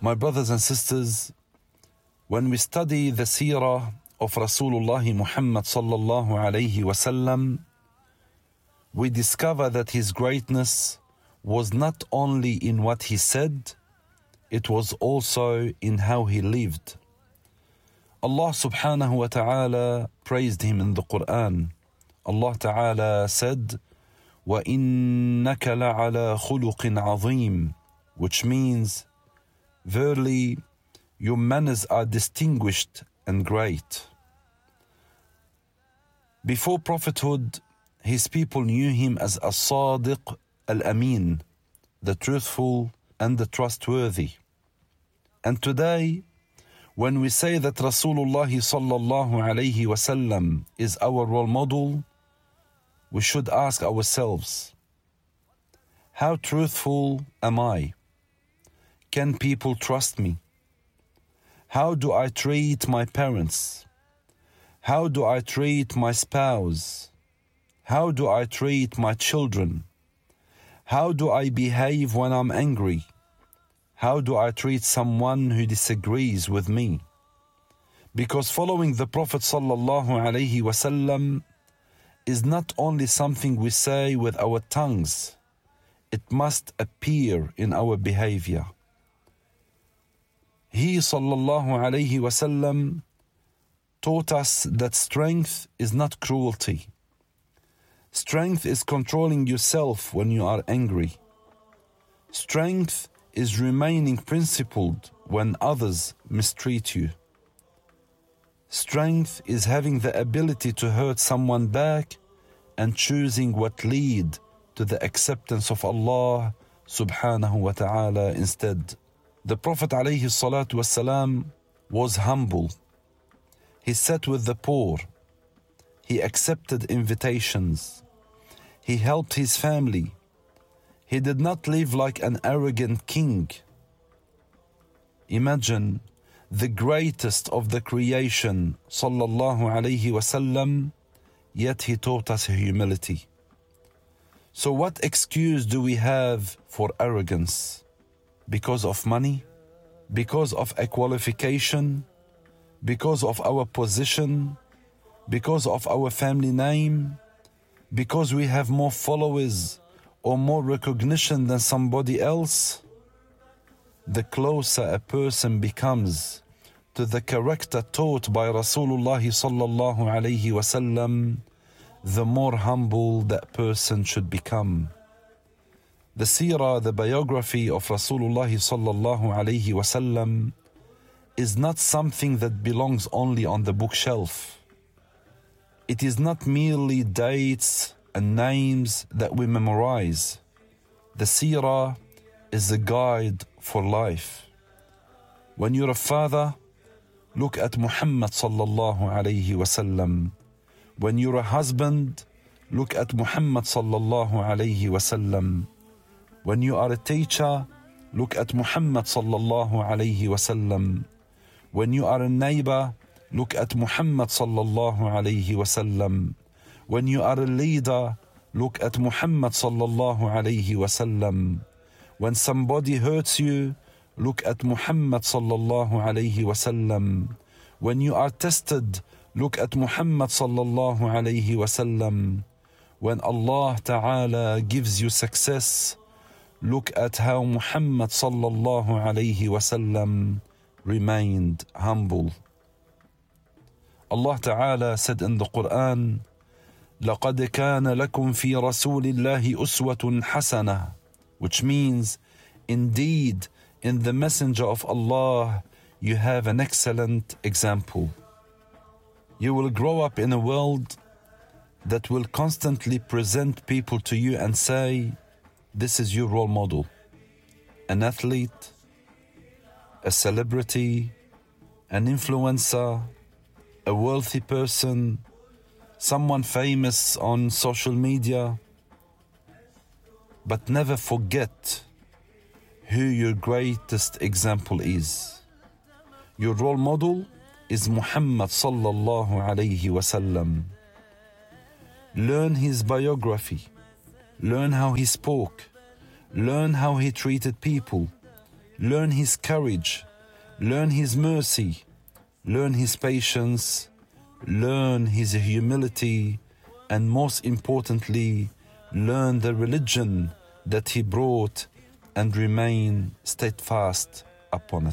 My brothers and sisters, when we study the seerah of Rasulullah Muhammad sallallahu alayhi wasallam, we discover that his greatness was not only in what he said, it was also in how he lived. Allah subhanahu wa ta'ala praised him in the Quran. Allah ta'ala said, وَإِنَّكَ لَعَلَى خُلُقٍ عَظِيمٍ, which means, verily, your manners are distinguished and great. Before prophethood, his people knew him as As-Sadiq Al-Amin, the truthful and the trustworthy. And today, when we say that Rasulullah sallallahu alayhi wasallam is our role model, we should ask ourselves, how truthful am I? Can people trust me? How do I treat my parents? How do I treat my spouse? How do I treat my children? How do I behave when I'm angry? How do I treat someone who disagrees with me? Because following the Prophet sallallahu alaihi wasallam is not only something we say with our tongues, it must appear in our behavior. He sallallahu alayhi wasallam taught us that strength is not cruelty. Strength is controlling yourself when you are angry. Strength is remaining principled when others mistreat you. Strength is having the ability to hurt someone back and choosing what lead to the acceptance of Allah subhanahu wa ta'ala instead. The Prophet alayhi salatu wasalam was humble. He sat with the poor. He accepted invitations. He helped his family. He did not live like an arrogant king. Imagine the greatest of the creation, sallallahu alayhi wasallam, yet he taught us humility. So what excuse do we have for arrogance? Because of money? Because of a qualification? Because of our position? Because of our family name? Because we have more followers or more recognition than somebody else? The closer a person becomes to the character taught by Rasulullah sallallahu alayhi wasallam, the more humble that person should become. The seerah, the biography of Rasulullah sallallahu alayhi wasallam, is not something that belongs only on the bookshelf. It is not merely dates and names that we memorize. The seerah is a guide for life. When you're a father, look at Muhammad sallallahu alayhi wasallam. When you're a husband, look at Muhammad sallallahu alayhi wasallam. When you are a teacher, look at Muhammad sallallahu alayhi wasallam. When you are a neighbor, look at Muhammad sallallahu alayhi wasallam. When you are a leader, look at Muhammad sallallahu alayhi wasallam. When somebody hurts you, look at Muhammad sallallahu alayhi wasallam. When you are tested, look at Muhammad sallallahu alayhi wasallam. When Allah Ta'ala gives you success, look at how Muhammad sallallahu alayhi wasallam remained humble. Allah Ta'ala said in the Quran, لَقَدْ كَانَ لَكُمْ فِي رَسُولِ اللَّهِ أُسْوَةٌ حَسَنَةٌ, which means, indeed, in the Messenger of Allah, you have an excellent example. You will grow up in a world that will constantly present people to you and say, this is your role model. An athlete, a celebrity, an influencer, a wealthy person, someone famous on social media. But never forget who your greatest example is. Your role model is Muhammad sallallahu alayhi wasallam. Learn his biography. Learn how he spoke. Learn how he treated people. learn his courage, learn his mercy, learn his patience, learn his humility, and most importantly, learn the religion that he brought and remain steadfast upon it.